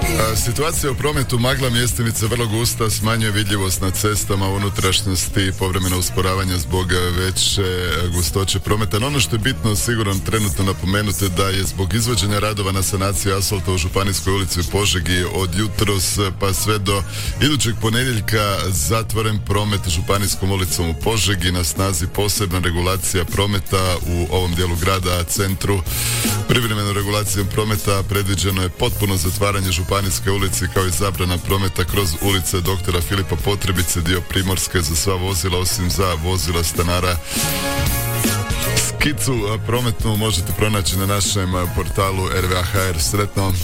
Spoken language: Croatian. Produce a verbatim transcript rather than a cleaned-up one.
Situacija u prometu, magla mjestimice vrlo gusta, smanjuje vidljivost na cestama u unutrašnjosti, povremeno usporavanje zbog veće gustoće prometa. No ono što je bitno sigurno trenutno napomenuti da je zbog izvođenja radova na sanaciji asfalta u Županijskoj ulici u Požegi od jutros pa sve do idućeg ponedjeljka zatvoren promet Županijskom ulicom u Požegi, na snazi posebna regulacija prometa u ovom dijelu grada, centru. Privremenom regulacijom prometa predviđeno je potpuno zatvaranje Županijske ulice kao i zabrana prometa kroz ulice doktora Filipa Potrebice, dio Primorske za sva vozila osim za vozila stanara. Skicu prometnu možete pronaći na našem portalu R V A H R. Sretno!